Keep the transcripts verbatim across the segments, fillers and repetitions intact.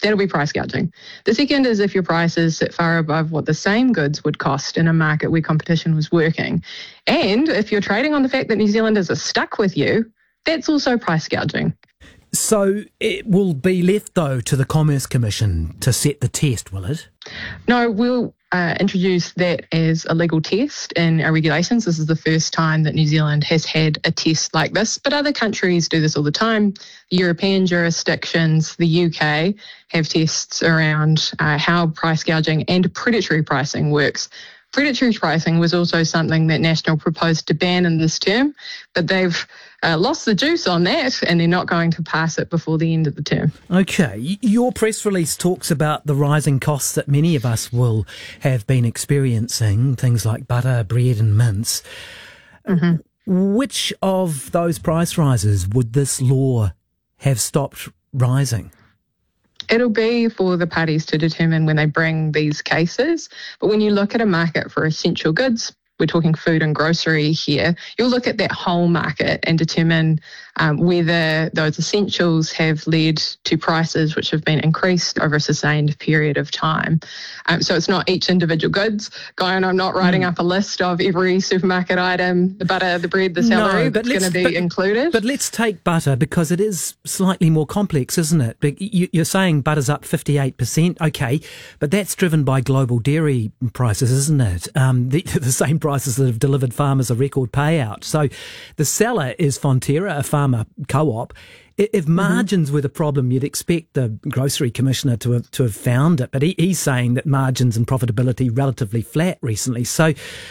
That'll be price gouging. The second is if your prices sit far above what the same goods would cost in a market where competition was working. And if you're trading on the fact that New Zealanders are stuck with you, that's also price gouging. So it will be left, though, to the Commerce Commission to set the test, will it? No, we'll uh, introduce that as a legal test in our regulations. This is the first time that New Zealand has had a test like this, but other countries do this all the time. European jurisdictions, the U K, have tests around uh, how price gouging and predatory pricing works. Predatory pricing was also something that National proposed to ban in this term, but they've uh, lost the juice on that and they're not going to pass it before the end of the term. Okay. Your press release talks about the rising costs that many of us will have been experiencing, things like butter, bread and mince. Mm-hmm. Which of those price rises would this law have stopped rising? It'll be for the parties to determine when they bring these cases. But when you look at a market for essential goods, we're talking food and grocery here, you'll look at that whole market and determine um, whether those essentials have led to prices which have been increased over a sustained period of time. Um, so it's not each individual goods. Guy, and I'm not writing mm. up a list of every supermarket item, the butter, the bread, the celery, no, that's going to be but, included. But let's take butter because it is slightly more complex, isn't it? You're saying butter's up fifty-eight percent, okay, but that's driven by global dairy prices, isn't it? Um, the, the same prices that have delivered farmers a record payout. So the seller is Fonterra, a farmer co-op. If margins mm-hmm. were the problem, you'd expect the grocery commissioner to have, to have found it. But he, he's saying that margins and profitability relatively flat recently. So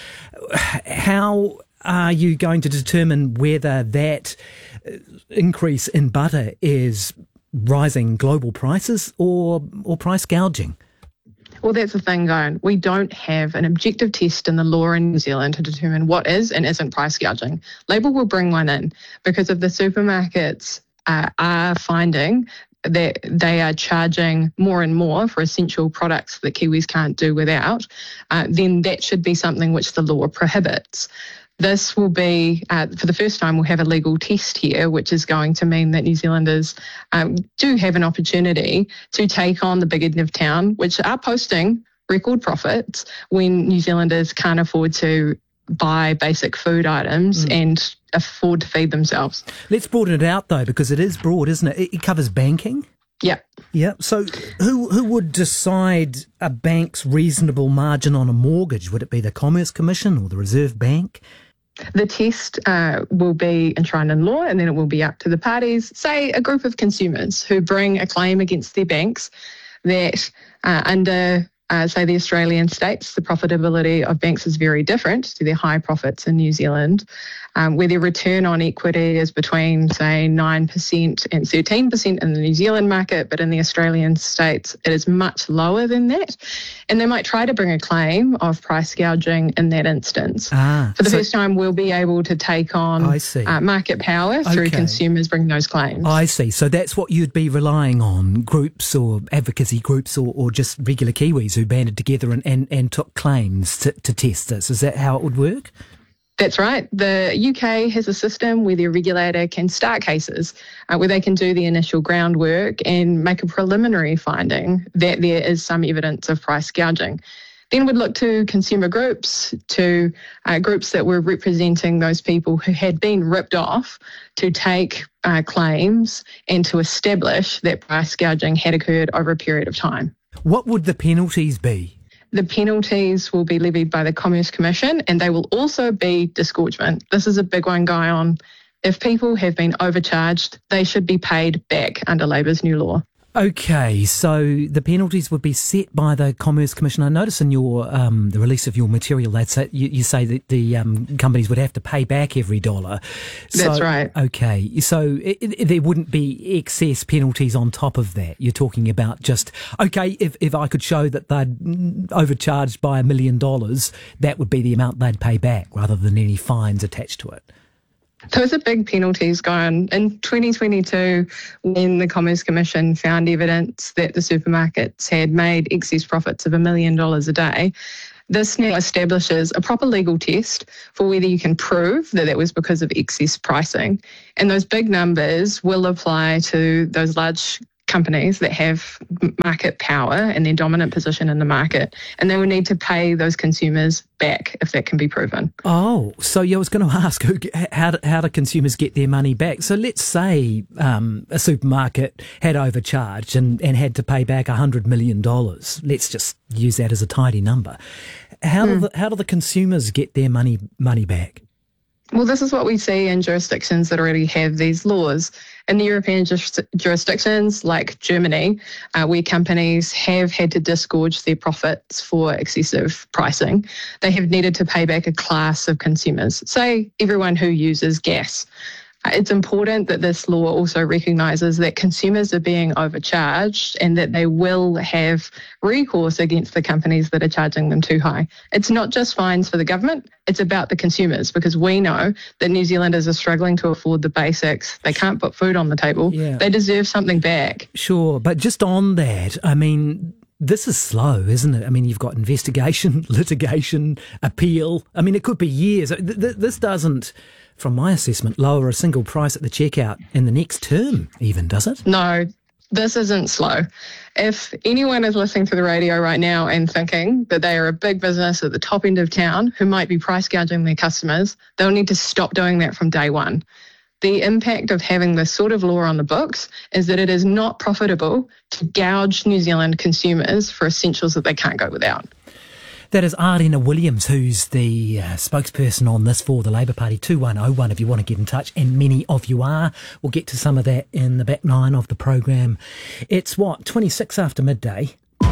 how are you going to determine whether that increase in butter is rising global prices or or price gouging? Well, that's the thing, going. We don't have an objective test in the law in New Zealand to determine what is and isn't price gouging. Label will bring one in because if the supermarkets uh, are finding that they are charging more and more for essential products that Kiwis can't do without, uh, then that should be something which the law prohibits. This will be, uh, for the first time, we'll have a legal test here, which is going to mean that New Zealanders um, do have an opportunity to take on the big end of town, which are posting record profits when New Zealanders can't afford to buy basic food items mm. and afford to feed themselves. Let's broaden it out, though, because it is broad, isn't it? It covers banking. Yeah. Yeah. So who who would decide a bank's reasonable margin on a mortgage? Would it be the Commerce Commission or the Reserve Bank? The test uh, will be enshrined in law and then it will be up to the parties, say a group of consumers who bring a claim against their banks that uh, under, uh, say, the Australian states, the profitability of banks is very different to their high profits in New Zealand, um, where their return on equity is between, say, nine percent and thirteen percent in the New Zealand market, but in the Australian states it is much lower than that. And they might try to bring a claim of price gouging in that instance. Ah, For the so first time, we'll be able to take on I see. Uh, market power through Okay. consumers bringing those claims. I see. So that's what you'd be relying on, groups or advocacy groups or, or just regular Kiwis who banded together and, and, and took claims to, to test this. Is that how it would work? That's right. The U K has a system where the regulator can start cases uh, where they can do the initial groundwork and make a preliminary finding that there is some evidence of price gouging. Then we'd look to consumer groups, to uh, groups that were representing those people who had been ripped off to take uh, claims and to establish that price gouging had occurred over a period of time. What would the penalties be? The penalties will be levied by the Commerce Commission and they will also be disgorgement. This is a big one, Guy, on if people have been overcharged, they should be paid back under Labour's new law. Okay, so the penalties would be set by the Commerce Commission. I notice in your um, the release of your material, that's it, you, you say that the um, companies would have to pay back every dollar. So, that's right. Okay, so it, it, there wouldn't be excess penalties on top of that. You're talking about just, okay, if, if I could show that they'd overcharged by a million dollars, that would be the amount they'd pay back rather than any fines attached to it. Those are big penalties, going. In twenty twenty-two, when the Commerce Commission found evidence that the supermarkets had made excess profits of a million dollars a day, this now establishes a proper legal test for whether you can prove that that was because of excess pricing. And those big numbers will apply to those large companies that have market power and their dominant position in the market, and they will need to pay those consumers back if that can be proven. Oh, so yeah, I was going to ask, who, how, do, how do consumers get their money back? So let's say um, a supermarket had overcharged and, and had to pay back one hundred million dollars. Let's just use that as a tidy number. How, mm. do, the, how do the consumers get their money money back? Well, this is what we see in jurisdictions that already have these laws. In the European juris- jurisdictions like Germany, uh, where companies have had to disgorge their profits for excessive pricing, they have needed to pay back a class of consumers, say everyone who uses gas. It's important that this law also recognises that consumers are being overcharged and that they will have recourse against the companies that are charging them too high. It's not just fines for the government, it's about the consumers, because we know that New Zealanders are struggling to afford the basics. They can't put food on the table. Yeah. They deserve something back. Sure, but just on that, I mean, this is slow, isn't it? I mean, you've got investigation, litigation, appeal. I mean, it could be years. This doesn't, from my assessment, lower a single price at the checkout in the next term even, does it? No, this isn't slow. If anyone is listening to the radio right now and thinking that they are a big business at the top end of town who might be price gouging their customers, they'll need to stop doing that from day one. The impact of having this sort of law on the books is that it is not profitable to gouge New Zealand consumers for essentials that they can't go without. That is Arlena Williams, who's the uh, spokesperson on this for the Labour Party. two one oh one if you want to get in touch, and many of you are. We'll get to some of that in the back nine of the program. It's what, twenty-six after midday.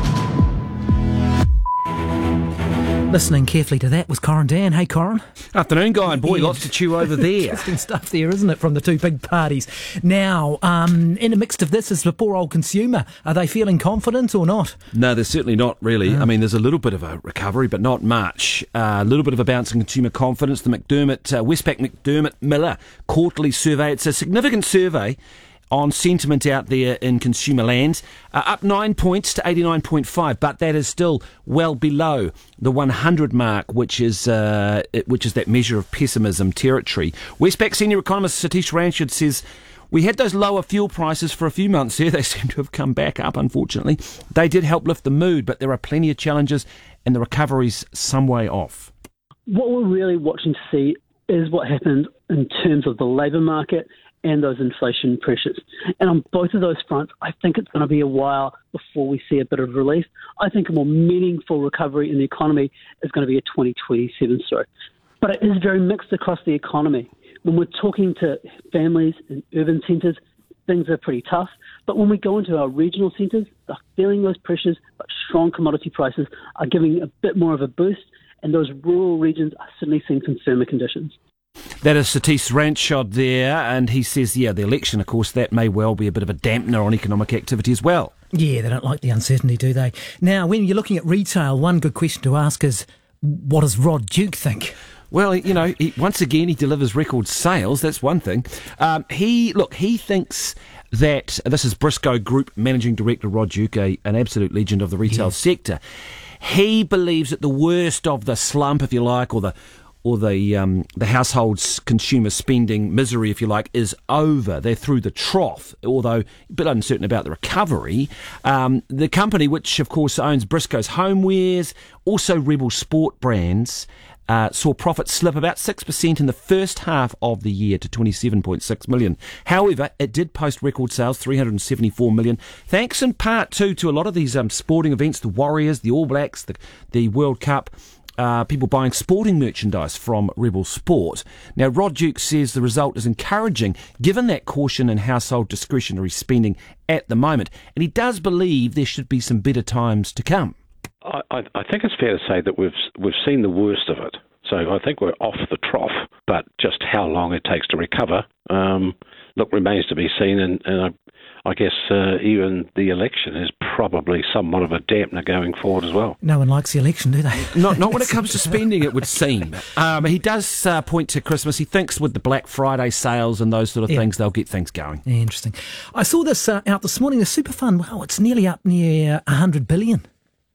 Listening carefully to that was Corin Dan. Hey, Corin. Afternoon, Guy, and boy, yeah. Lots to chew over there. Interesting stuff there, isn't it, from the two big parties. Now, um, in the midst of this is the poor old consumer. Are they feeling confident or not? No, they're certainly not, really. Oh. I mean, there's a little bit of a recovery, but not much. Uh, a little bit of a bounce in consumer confidence. The McDermott, uh, Westpac McDermott Miller quarterly survey. It's a significant survey on sentiment out there in consumer land, uh, up nine points to eighty-nine point five, but that is still well below the one hundred mark, which is uh, which is that measure of pessimism territory. Westpac senior economist Satish Ranchard says, we had those lower fuel prices for a few months there. They seem to have come back up, unfortunately. They did help lift the mood, but there are plenty of challenges and the recovery's some way off. What we're really watching to see is what happened in terms of the labour market and those inflation pressures. And on both of those fronts, I think it's going to be a while before we see a bit of relief. I think a more meaningful recovery in the economy is going to be a twenty twenty-seven story. But it is very mixed across the economy. When we're talking to families in urban centres, things are pretty tough. But when we go into our regional centres, they're feeling those pressures, but strong commodity prices are giving a bit more of a boost, and those rural regions are certainly seeing some firmer conditions. That is Satish Ranchard there, and he says, yeah, the election, of course, that may well be a bit of a dampener on economic activity as well. Yeah, they don't like the uncertainty, do they? Now, when you're looking at retail, one good question to ask is, what does Rod Duke think? Well, you know, he, once again, he delivers record sales. That's one thing. Um, he, look, he thinks that, this is Briscoe Group Managing Director Rod Duke, a, an absolute legend of the retail yes. sector. He believes that the worst of the slump, if you like, or the or the um, the household's consumer spending misery, if you like, is over. They're through the trough, although a bit uncertain about the recovery. Um, the company, which of course owns Briscoe's Homewares, also Rebel Sport brands, uh, saw profits slip about six percent in the first half of the year to twenty-seven point six million. However, it did post record sales, three hundred seventy-four million, thanks in part too to a lot of these um, sporting events, the Warriors, the All Blacks, the, the World Cup. Uh, people buying sporting merchandise from Rebel Sport. Now, Rod Duke says the result is encouraging given that caution in household discretionary spending at the moment, and he does believe there should be some better times to come. I, I think it's fair to say that we've we've seen the worst of it. So I think we're off the trough, but just how long it takes to recover, um, look, remains to be seen, and, and I, I guess uh, even the election is probably somewhat of a dampener going forward as well. No one likes the election, do they? Not not when it comes to spending, it would seem. Um, he does uh, point to Christmas. He thinks with the Black Friday sales and those sort of yeah. things, they'll get things going. Yeah, interesting. I saw this uh, out this morning, the super fund, wow, it's nearly up near one hundred billion.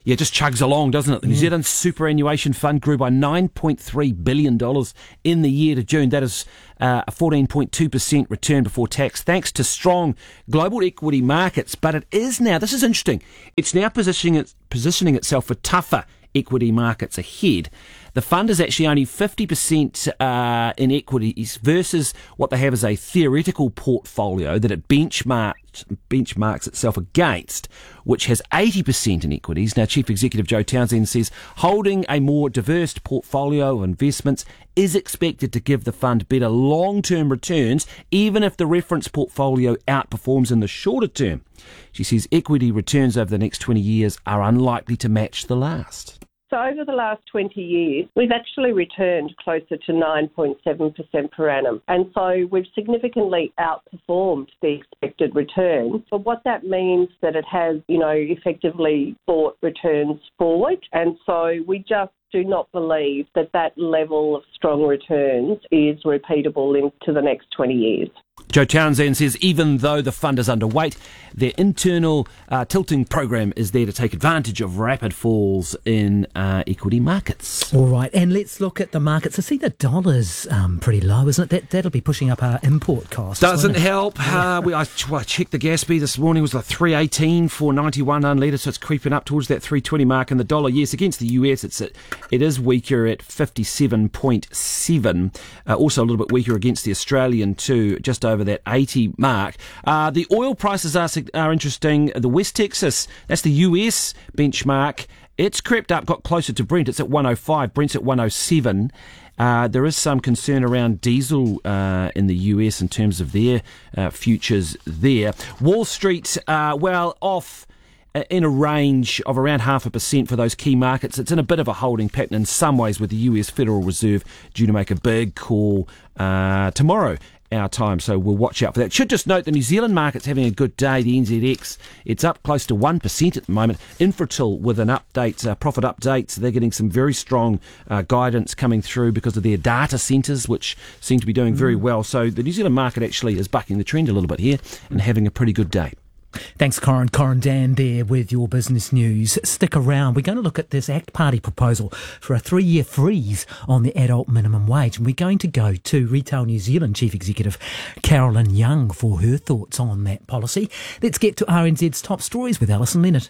Yeah, it just chugs along, doesn't it? The New Yeah. Zealand Superannuation Fund grew by nine point three billion dollars in the year to June. That is uh, a fourteen point two percent return before tax, thanks to strong global equity markets. But it is now, this is interesting, it's now positioning, it, positioning itself for tougher equity markets ahead. The fund is actually only fifty percent uh, in equities versus what they have as a theoretical portfolio that it benchmarks, benchmarks itself against, which has eighty percent in equities. Now, Chief Executive Joe Townsend says holding a more diverse portfolio of investments is expected to give the fund better long-term returns, even if the reference portfolio outperforms in the shorter term. She says equity returns over the next twenty years are unlikely to match the last. So over the last twenty years, we've actually returned closer to nine point seven percent per annum. And so we've significantly outperformed the expected return. But what that means that it has, you know, effectively brought returns forward. And so we just do not believe that that level of strong returns is repeatable into the next twenty years. Joe Townsend says even though the fund is underweight, their internal uh, tilting program is there to take advantage of rapid falls in uh, equity markets. All right, and let's look at the markets. I see the dollar's um, pretty low, isn't it? That, that'll be pushing up our import costs. Doesn't won't it? help. Uh, we, I, well, I checked the gas fee this morning. It was like three eighteen for ninety-one unleaded, so it's creeping up towards that three twenty mark. And the dollar, yes, against the U S, it's at, it is weaker at fifty-seven point seven. Uh, also a little bit weaker against the Australian too, just over that eighty mark. Uh, the oil prices are, are interesting. The West Texas, that's the U S benchmark, it's crept up, got closer to Brent. It's at one oh five. Brent's at one oh seven. Uh, there is some concern around diesel uh, in the U S in terms of their uh, futures there. Wall Street, uh, well, off in a range of around half a percent for those key markets. It's in a bit of a holding pattern in some ways, with the U S Federal Reserve due to make a big call uh, tomorrow, our time, so we'll watch out for that. Should just note the New Zealand market's having a good day. The N Z X, it's up close to one percent at the moment. Infratil with an update, uh, profit update. So they're getting some very strong uh, guidance coming through because of their data centres, which seem to be doing very well. So the New Zealand market actually is bucking the trend a little bit here and having a pretty good day. Thanks, Corin. Corin Dan there with your business news. Stick around. We're going to look at this ACT Party proposal for a three-year freeze on the adult minimum wage. And we're going to go to Retail New Zealand Chief Executive Carolyn Young for her thoughts on that policy. Let's get to R N Z's top stories with Alison Leonard.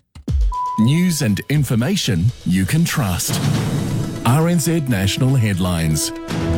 News and information you can trust. R N Z National Headlines.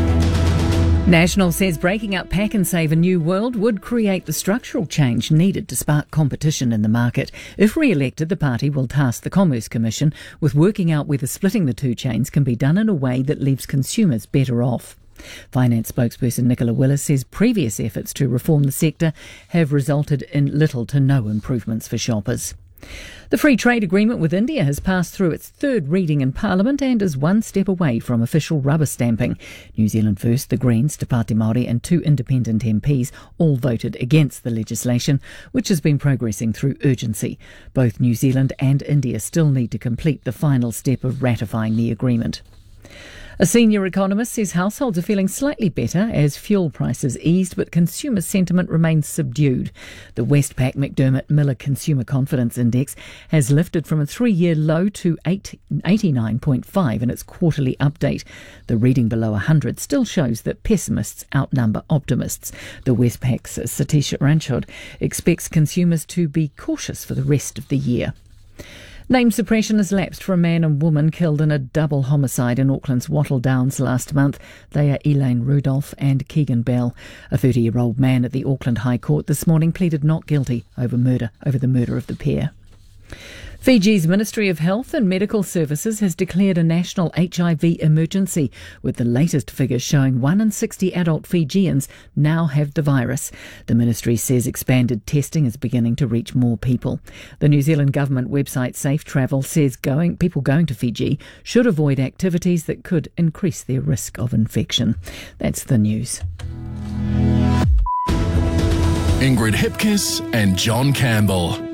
National says breaking up Pack and Save a New World would create the structural change needed to spark competition in the market. If re-elected, the party will task the Commerce Commission with working out whether splitting the two chains can be done in a way that leaves consumers better off. Finance spokesperson Nicola Willis says previous efforts to reform the sector have resulted in little to no improvements for shoppers. The free trade agreement with India has passed through its third reading in Parliament and is one step away from official rubber stamping. New Zealand First, the Greens, Te Pāti Māori and two independent M Ps all voted against the legislation, which has been progressing through urgency. Both New Zealand and India still need to complete the final step of ratifying the agreement. A senior economist says households are feeling slightly better as fuel prices eased, but consumer sentiment remains subdued. The Westpac McDermott Miller Consumer Confidence Index has lifted from a three-year low to eighty-nine point five in its quarterly update. The reading below one hundred still shows that pessimists outnumber optimists. The Westpac's Satish Ranchod expects consumers to be cautious for the rest of the year. Name suppression has lapsed for a man and woman killed in a double homicide in Auckland's Wattle Downs last month. They are Elaine Rudolph and Keegan Bell. A thirty-year-old man at the Auckland High Court this morning pleaded not guilty over murder over the murder of the pair. Fiji's Ministry of Health and Medical Services has declared a national H I V emergency, with the latest figures showing one in sixty adult Fijians now have the virus. The ministry says expanded testing is beginning to reach more people. The New Zealand government website Safe Travel says going, people going to Fiji should avoid activities that could increase their risk of infection. That's the news. Ingrid Hipkiss and John Campbell.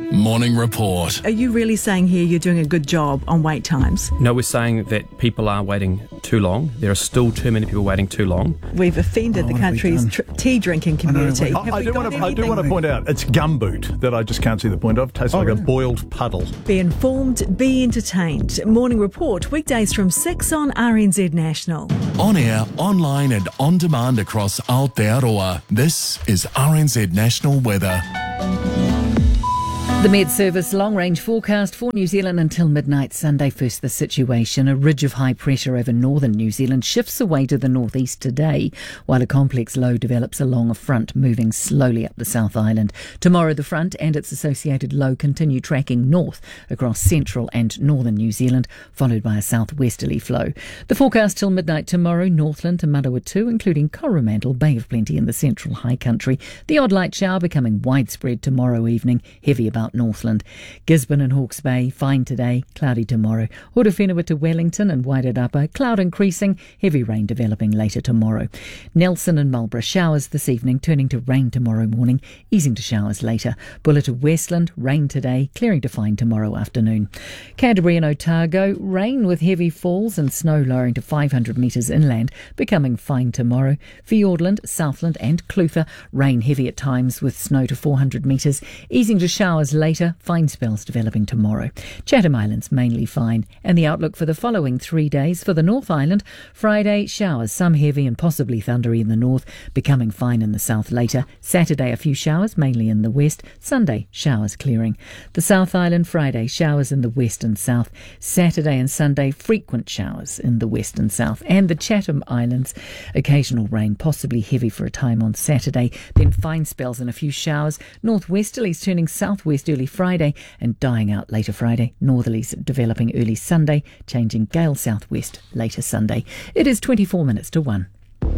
Morning Report. Are you really saying here you're doing a good job on wait times? No, we're saying that people are waiting too long. There are still too many people waiting too long. We've offended Oh, the what have we country's done? tr- tea drinking community. I, I, do want to, I do want to point out it's gumboot that I just can't see the point of. Tastes Oh, like really? a boiled puddle. Be informed, be entertained. Morning Report, weekdays from six on R N Z National. On air, online and on demand across Aotearoa. This is R N Z National Weather. The Met Service long-range forecast for New Zealand until midnight Sunday. First, the situation. A ridge of high pressure over northern New Zealand shifts away to the northeast today, while a complex low develops along a front moving slowly up the South Island. Tomorrow, the front and its associated low continue tracking north across central and northern New Zealand, followed by a southwesterly flow. The forecast till midnight tomorrow, Northland to Manawatu, including Coromandel, Bay of Plenty in the central high country. The odd light shower becoming widespread tomorrow evening, heavy about Northland. Gisborne and Hawke's Bay, fine today, cloudy tomorrow. Horowhenua to Wellington and Wairarapa, cloud increasing, heavy rain developing later tomorrow. Nelson and Marlborough, showers this evening, turning to rain tomorrow morning, easing to showers later. Buller to Westland, rain today, clearing to fine tomorrow afternoon. Canterbury and Otago, rain with heavy falls and snow lowering to five hundred metres inland, becoming fine tomorrow. Fiordland, Southland and Clutha, rain heavy at times with snow to four hundred metres, easing to showers later, fine spells developing tomorrow. Chatham Islands mainly fine, and the outlook for the following three days for the North Island: Friday, showers, some heavy and possibly thundery in the north, becoming fine in the south later. Saturday, a few showers, mainly in the west. Sunday, showers clearing. The South Island, Friday, showers in the west and south. Saturday and Sunday, frequent showers in the west and south. And the Chatham Islands, occasional rain, possibly heavy for a time on Saturday, then fine spells and a few showers. Northwesterlies turning southwest early Friday and dying out later Friday. Northerlies developing early Sunday, changing gale southwest later Sunday. It is twenty-four minutes to one.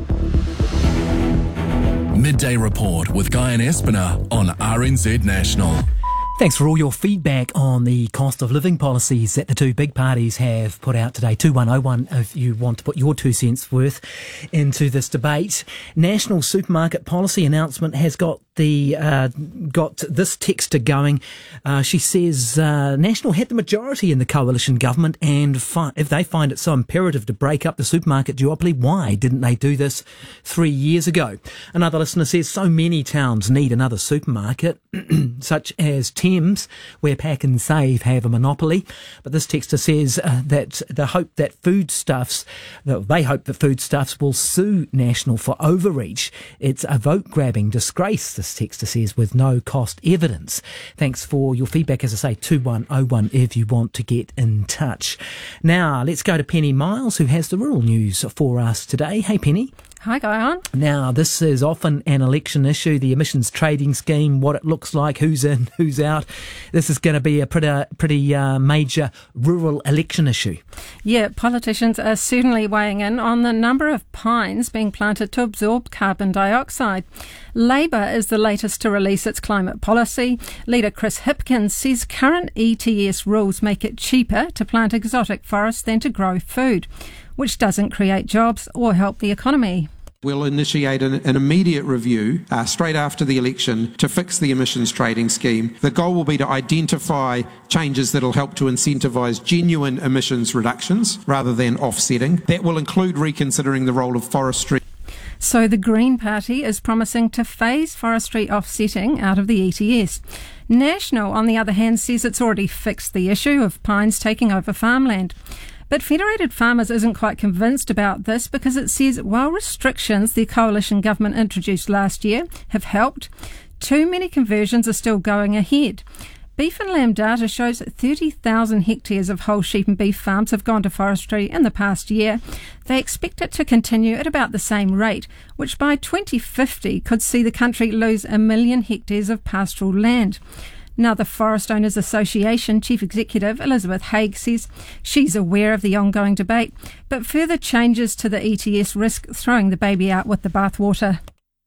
Midday Report with Guy and Espiner on R N Z National. Thanks for all your feedback on the cost of living policies that the two big parties have put out today. two one oh one if you want to put your two cents worth into this debate. National supermarket policy announcement has got the uh, got this texter going. Uh, she says uh, National had the majority in the coalition government, and fi- if they find it so imperative to break up the supermarket duopoly, why didn't they do this three years ago? Another listener says so many towns need another supermarket, such as Thames, where Pack and Save have a monopoly. But this texter says uh, that the hope that foodstuffs, they hope that foodstuffs will sue National for overreach. It's a vote-grabbing disgrace, this texter says, with no cost evidence. Thanks for your feedback, as I say, two one oh one if you want to get in touch. Now, let's go to Penny Miles, who has the rural news for us today. Hey, Penny. Hi, Guyon. Now, this is often an election issue, the emissions trading scheme, what it looks like, who's in, who's out. This is going to be a pretty, pretty uh, major rural election issue. Yeah, politicians are certainly weighing in on the number of pines being planted to absorb carbon dioxide. Labour is the latest to release its climate policy. Leader Chris Hipkins says current E T S rules make it cheaper to plant exotic forests than to grow food, which doesn't create jobs or help the economy. We'll initiate an, an immediate review uh, straight after the election to fix the emissions trading scheme. The goal will be to identify changes that will help to incentivise genuine emissions reductions rather than offsetting. That will include reconsidering the role of forestry. So the Green Party is promising to phase forestry offsetting out of the E T S. National, on the other hand, says it's already fixed the issue of pines taking over farmland. But Federated Farmers isn't quite convinced about this because it says while restrictions the coalition government introduced last year have helped, too many conversions are still going ahead. Beef and lamb data shows that thirty thousand hectares of whole sheep and beef farms have gone to forestry in the past year. They expect it to continue at about the same rate, which by twenty fifty could see the country lose a million hectares of pastoral land. Now, the Forest Owners Association Chief Executive Elizabeth Haig says she's aware of the ongoing debate, but further changes to the E T S risk throwing the baby out with the bathwater.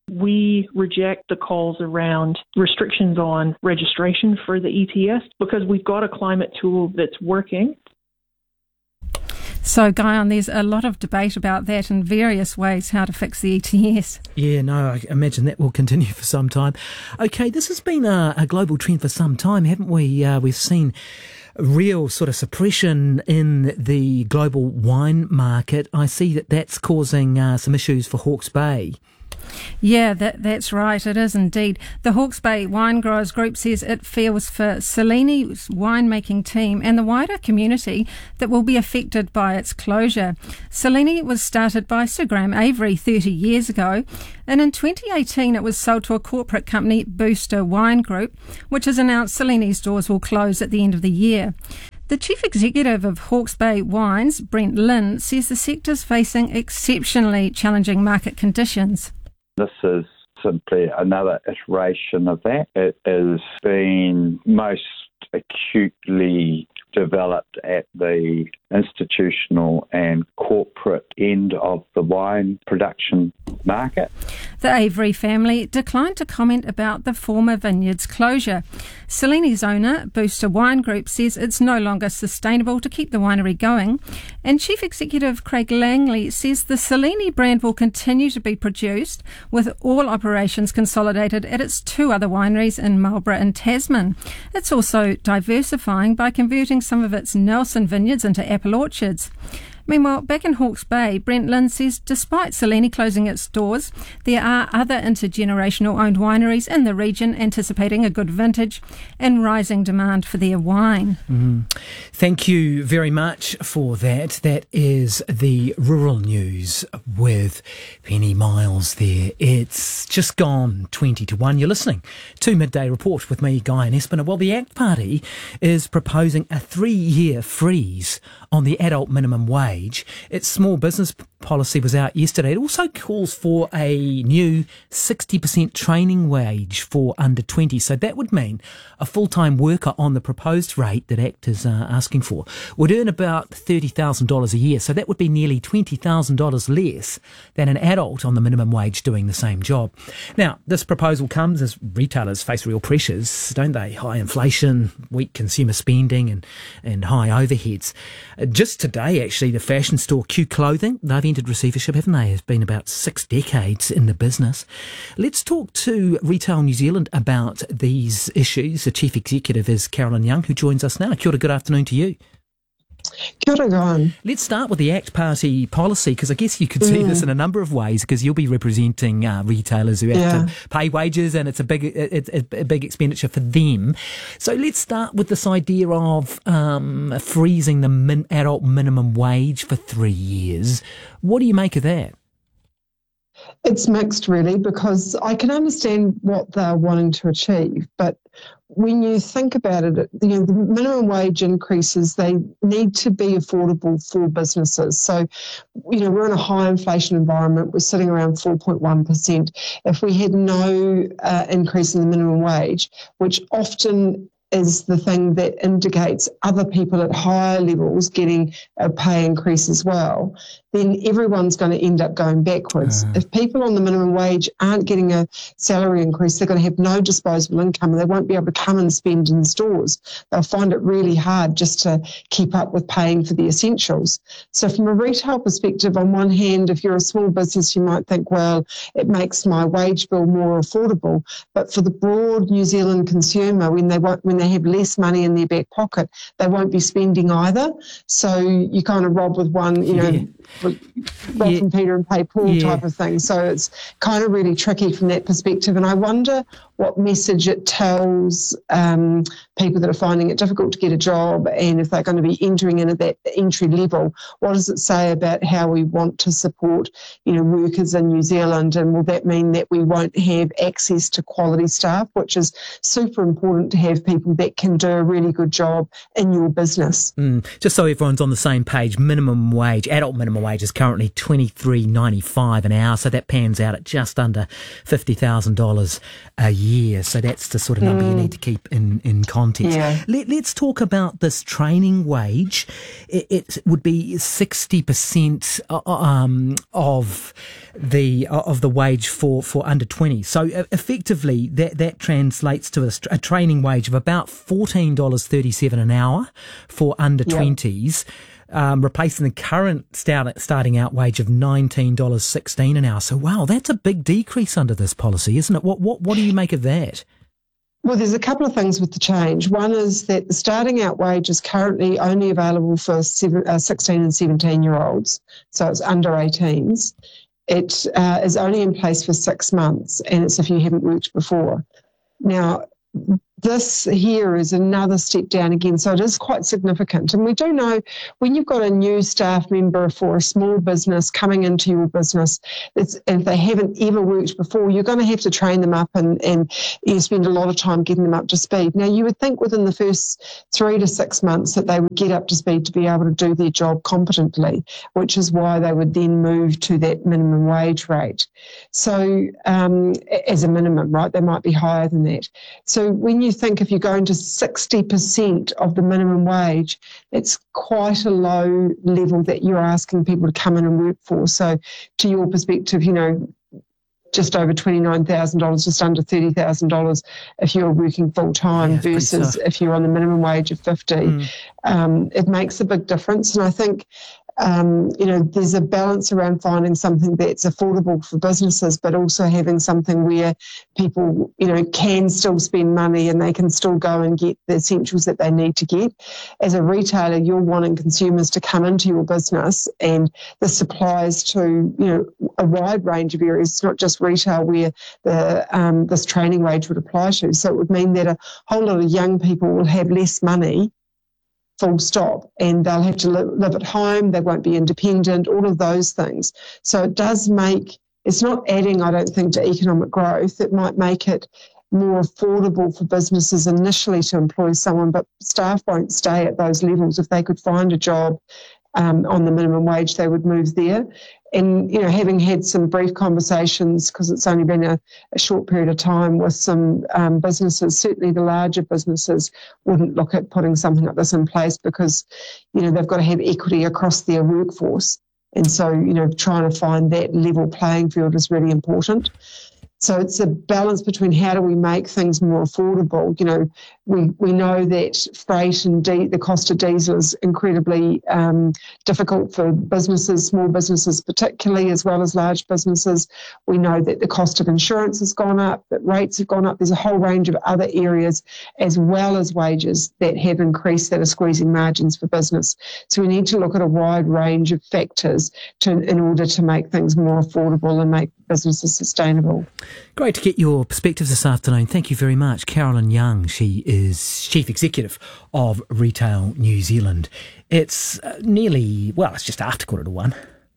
We reject the calls around restrictions on registration for the E T S because we've got a climate tool that's working. So, Guyon, there's a lot of debate about that and various ways how to fix the E T S. Yeah, no, I imagine that will continue for some time. Okay, this has been a, a global trend for some time, haven't we? Uh, we've seen real sort of suppression in the global wine market. I see that that's causing uh, some issues for Hawke's Bay. Yeah, that, that's right. It is indeed. The Hawke's Bay Wine Growers Group says it feels for Cellini's winemaking team and the wider community that will be affected by its closure. Cellini was started by Sir Graham Avery thirty years ago, and in twenty eighteen it was sold to a corporate company, Booster Wine Group, which has announced Cellini's doors will close at the end of the year. The chief executive of Hawke's Bay Wines, Brent Lynn, says the sector's facing exceptionally challenging market conditions. This is simply another iteration of that. It is being most acutely developed at the institutional and corporate end of the wine production market. The Avery family declined to comment about the former vineyard's closure. Cellini's owner, Booster Wine Group, says it's no longer sustainable to keep the winery going, and Chief Executive Craig Langley says the Cellini brand will continue to be produced, with all operations consolidated at its two other wineries in Marlborough and Tasman. It's also diversifying by converting some of its Nelson vineyards into apple orchards. Meanwhile, back in Hawke's Bay, Brent Lynn says despite Cellini closing its doors, there are other intergenerational owned wineries in the region anticipating a good vintage and rising demand for their wine. Mm. Thank you very much for that. That is the rural news with Penny Miles there. It's just gone twenty to one. You're listening to Midday Report with me, Guyon Espiner. Well, the ACT Party is proposing a three-year freeze on the adult minimum wage. Its small business policy was out yesterday. It also calls for a new sixty percent training wage for under twenty. So that would mean a full-time worker on the proposed rate that ACT is uh, asking for would earn about thirty thousand dollars a year. So that would be nearly twenty thousand dollars less than an adult on the minimum wage doing the same job. Now, this proposal comes as retailers face real pressures, don't they? High inflation, weak consumer spending and, and high overheads. Just today, actually, the fashion store Q Clothing, they've entered receivership, haven't they? It's been about six decades in the business. Let's talk to Retail New Zealand about these issues. The chief executive is Carolyn Young, who joins us now. Kia ora, good afternoon to you. Kia ora, Guyon. Let's start with the ACT Party policy, because I guess you could see mm. this in a number of ways, because you'll be representing uh, retailers who have yeah. to pay wages, and it's a big it's a big expenditure for them. So let's start with this idea of um, freezing the min- adult minimum wage for three years. What do you make of that? It's mixed, really, because I can understand what they're wanting to achieve, but when you think about it, you know, the minimum wage increases, they need to be affordable for businesses. So, you know, we're in a high inflation environment. We're sitting around four point one percent. If we had no uh, increase in the minimum wage, which often is the thing that indicates other people at higher levels getting a pay increase as well, then everyone's going to end up going backwards. Uh. If people on the minimum wage aren't getting a salary increase, they're going to have no disposable income and they won't be able to come and spend in stores. They'll find it really hard just to keep up with paying for the essentials. So from a retail perspective, on one hand, if you're a small business, you might think, well, it makes my wage bill more affordable. But for the broad New Zealand consumer, when they won't, when they have less money in their back pocket, they won't be spending either. So you kind of rob with one, you know, yeah. rob yeah. from Peter and pay Paul yeah. type of thing. So it's kind of really tricky from that perspective. And I wonder what message it tells um, people that are finding it difficult to get a job, and if they're going to be entering in at that entry level, what does it say about how we want to support, you know, workers in New Zealand? And will that mean that we won't have access to quality staff, which is super important to have people that can do a really good job in your business? Mm. Just so everyone's on the same page, minimum wage, adult minimum wage is currently twenty-three ninety-five an hour, so that pans out at just under fifty thousand dollars a year. So that's the sort of number mm. you need to keep in, in context. Yeah. Let, let's talk about this training wage. It, it would be sixty percent um, of the of the wage for, for under twenty. So effectively, that, that translates to a, a training wage of about fourteen dollars thirty-seven an hour for under twenties. um, replacing the current start, starting out wage of nineteen dollars sixteen an hour. So, wow, that's a big decrease under this policy, isn't it? What what what do you make of that? Well, there's a couple of things with the change. One is that the starting out wage is currently only available for seven, uh, sixteen and seventeen-year-olds, so it's under eighteens. It uh, is only in place for six months, and it's if you haven't worked before. Now, this here is another step down again, so it is quite significant. And we do know when you've got a new staff member for a small business coming into your business, it's, if they haven't ever worked before, you're going to have to train them up and, and you spend a lot of time getting them up to speed. Now, you would think within the first three to six months that they would get up to speed to be able to do their job competently, which is why they would then move to that minimum wage rate. So um, as a minimum, right, they might be higher than that. So when you think if you're going to sixty percent of the minimum wage, it's quite a low level that you're asking people to come in and work for. So to your perspective, you know, just over twenty-nine thousand dollars, just under thirty thousand dollars if you're working full-time yeah, versus if you're on the minimum wage of fifty. Mm. Um, it makes a big difference. And I think Um, you know, there's a balance around finding something that's affordable for businesses, but also having something where people, you know, can still spend money and they can still go and get the essentials that they need to get. As a retailer, you're wanting consumers to come into your business, and this applies to, you know, a wide range of areas. It's not just retail where the um, this training wage would apply to. So it would mean that a whole lot of young people will have less money, full stop, and they'll have to live, live at home, they won't be independent, all of those things. So it does make, it's not adding, I don't think, to economic growth. It might make it more affordable for businesses initially to employ someone, but staff won't stay at those levels. If they could find a job um, on the minimum wage, they would move there. And, you know, having had some brief conversations, because it's only been a, a short period of time with some um, businesses, certainly the larger businesses wouldn't look at putting something like this in place because, you know, they've got to have equity across their workforce. And so, you know, trying to find that level playing field is really important. So it's a balance between how do we make things more affordable. You know, we, we know that freight and di- the cost of diesel is incredibly um, difficult for businesses, small businesses particularly, as well as large businesses. We know that the cost of insurance has gone up, that rates have gone up. There's a whole range of other areas as well as wages that have increased that are squeezing margins for business. So we need to look at a wide range of factors to, in order to make things more affordable and make businesses sustainable. Great to get your perspectives this afternoon. Thank you very much. Carolyn Young, she is Chief Executive of Retail New Zealand. It's uh, nearly, well, it's just after quarter to one.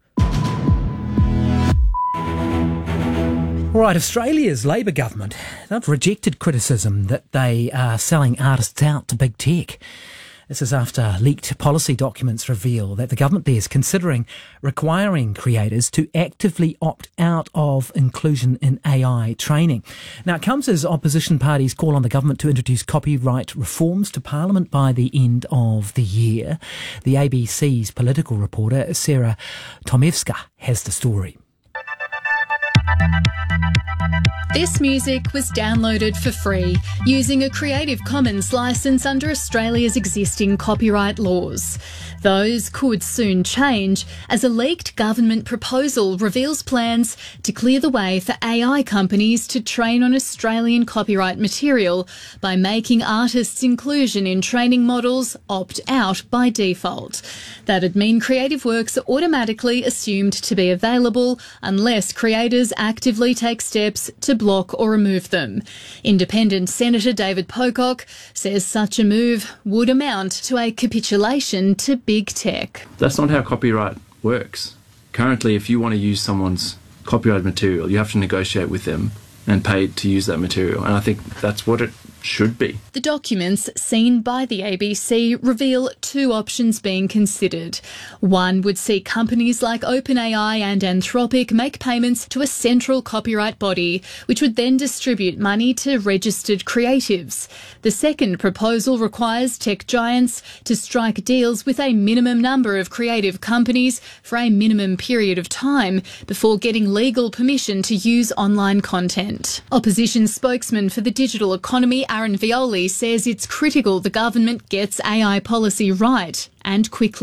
All right, Australia's Labor government, they've rejected criticism that they are selling artists out to big tech. This is after leaked policy documents reveal that the government there is considering requiring creators to actively opt out of inclusion in A I training. Now, it comes as opposition parties call on the government to introduce copyright reforms to Parliament by the end of the year. The A B C's political reporter, Sarah Tomevska, has the story. This music was downloaded for free using a Creative Commons licence under Australia's existing copyright laws. Those could soon change as a leaked government proposal reveals plans to clear the way for A I companies to train on Australian copyright material by making artists' inclusion in training models opt out by default. That'd mean creative works are automatically assumed to be available unless creators actively take steps to block or remove them. Independent Senator David Pocock says such a move would amount to a capitulation to big tech. That's not how copyright works. Currently, if you want to use someone's copyrighted material, you have to negotiate with them and pay to use that material. And I think that's what it should be. The documents seen by the A B C reveal two options being considered. One would see companies like OpenAI and Anthropic make payments to a central copyright body, which would then distribute money to registered creatives. The second proposal requires tech giants to strike deals with a minimum number of creative companies for a minimum period of time before getting legal permission to use online content. Opposition spokesman for the digital economy, Aaron Violi, says it's critical the government gets A I policy right and quickly.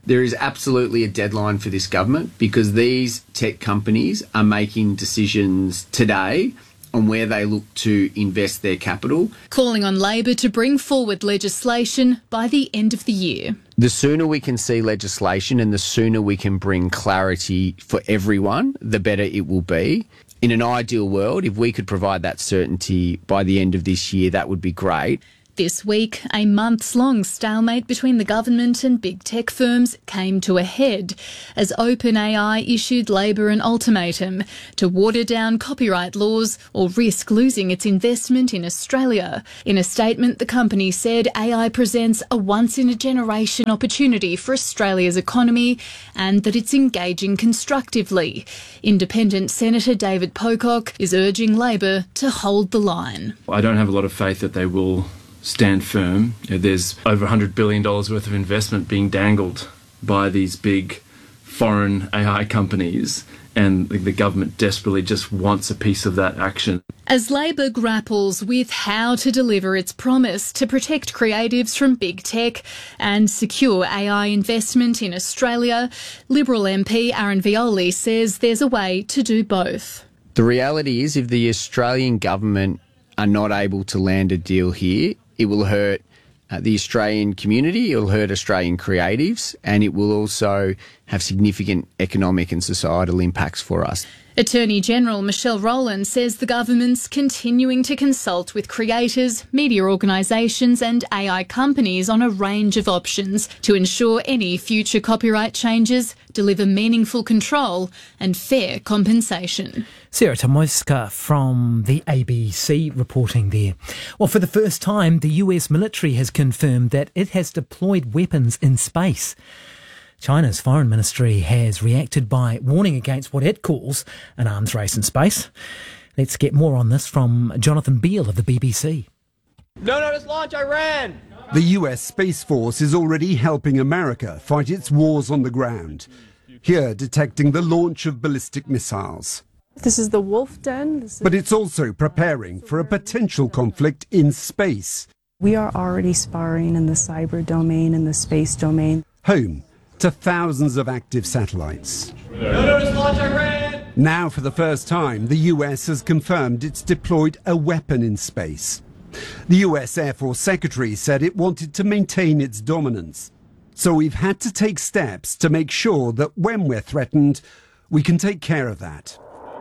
There is absolutely a deadline for this government because these tech companies are making decisions today on where they look to invest their capital. Calling on Labor to bring forward legislation by the end of the year. The sooner we can see legislation and the sooner we can bring clarity for everyone, the better it will be. In an ideal world, if we could provide that certainty by the end of this year, that would be great. This week, a months-long stalemate between the government and big tech firms came to a head as OpenAI issued Labor an ultimatum to water down copyright laws or risk losing its investment in Australia. In a statement, the company said A I presents a once-in-a-generation opportunity for Australia's economy and that it's engaging constructively. Independent Senator David Pocock is urging Labor to hold the line. I don't have a lot of faith that they will stand firm. There's over one hundred billion dollars worth of investment being dangled by these big foreign A I companies, and the government desperately just wants a piece of that action. As Labor grapples with how to deliver its promise to protect creatives from big tech and secure A I investment in Australia, Liberal M P Aaron Violi says there's a way to do both. The reality is if the Australian government are not able to land a deal here, it will hurt uh, the Australian community, it will hurt Australian creatives, and it will also have significant economic and societal impacts for us. Attorney General Michelle Rowland says the government's continuing to consult with creators, media organisations and A I companies on a range of options to ensure any future copyright changes deliver meaningful control and fair compensation. Sarah Tomoska from the A B C reporting there. Well, for the first time, the U S military has confirmed that it has deployed weapons in space. China's foreign ministry has reacted by warning against what it calls an arms race in space. Let's get more on this from Jonathan Beale of the B B C. No, no, let's launch Iran! The U S Space Force is already helping America fight its wars on the ground. Here, detecting the launch of ballistic missiles. This is the Wolf Den. This is... But it's also preparing for a potential conflict in space. We are already sparring in the cyber domain and the space domain. Home to thousands of active satellites. No, no, let's launch Iran! Now, for the first time, the U S has confirmed it's deployed a weapon in space. The U S Air Force Secretary said it wanted to maintain its dominance. So we've had to take steps to make sure that when we're threatened, we can take care of that.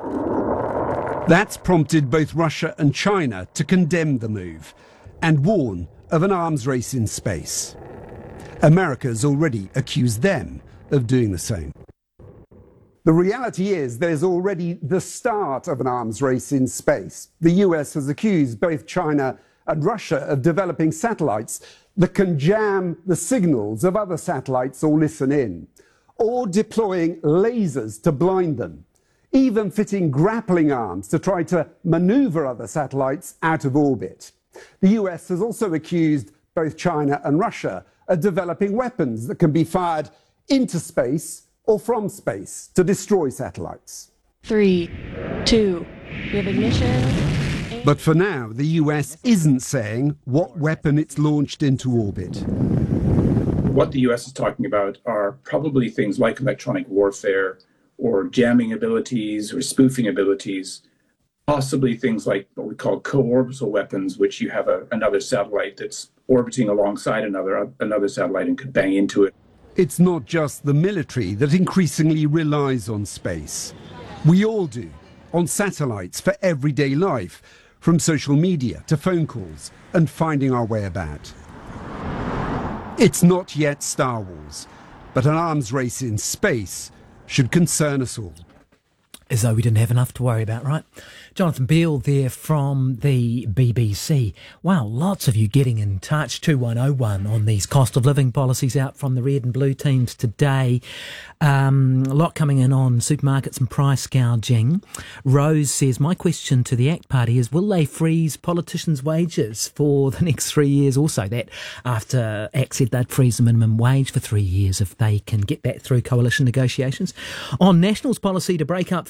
That's prompted both Russia and China to condemn the move and warn of an arms race in space. America's already accused them of doing the same. The reality is there's already the start of an arms race in space. The U S has accused both China and Russia of developing satellites that can jam the signals of other satellites or listen in, or deploying lasers to blind them, even fitting grappling arms to try to maneuver other satellites out of orbit. The U S has also accused both China and Russia of developing weapons that can be fired into space or from space to destroy satellites. Three, two, we have ignition. But for now, the U S isn't saying what weapon it's launched into orbit. What the U S is talking about are probably things like electronic warfare or jamming abilities or spoofing abilities, possibly things like what we call co-orbital weapons, which you have a, another satellite that's orbiting alongside another another satellite and could bang into it. It's not just the military that increasingly relies on space. We all do, on satellites for everyday life, from social media to phone calls and finding our way about. It's not yet Star Wars, but an arms race in space should concern us all. As though we didn't have enough to worry about, right? Jonathan Beale there from the B B C. Wow, lots of you getting in touch. two one oh one on these cost of living policies out from the red and blue teams today. Um, a lot coming in on supermarkets and price gouging. Rose says, my question to the ACT Party is, will they freeze politicians' wages for the next three years also? That after ACT said they'd freeze the minimum wage for three years if they can get that through coalition negotiations. On National's policy to break up